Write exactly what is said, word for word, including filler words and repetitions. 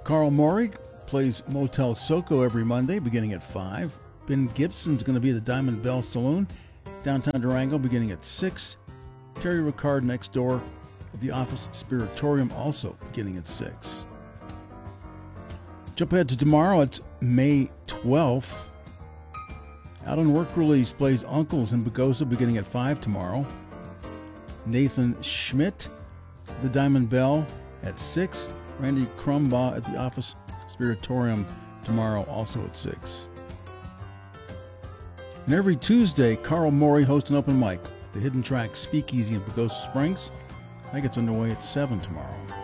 Carl Morey plays Motel Soko every Monday beginning at five. Ben Gibson's going to be at the Diamond Bell Saloon, downtown Durango, beginning at six. Terry Ricard next door at the Office Spiritorium, also beginning at six. Jump ahead to tomorrow. It's May twelfth. Out on Work Release plays Uncles in Pagosa beginning at five tomorrow. Nathan Schmidt, the Diamond Bell at six. Randy Crumbaugh at the Office Spiritorium tomorrow, also at six. And every Tuesday, Carl Morey hosts an open mic at the Hidden Track Speakeasy in Pagosa Springs. I think it's underway at seven tomorrow.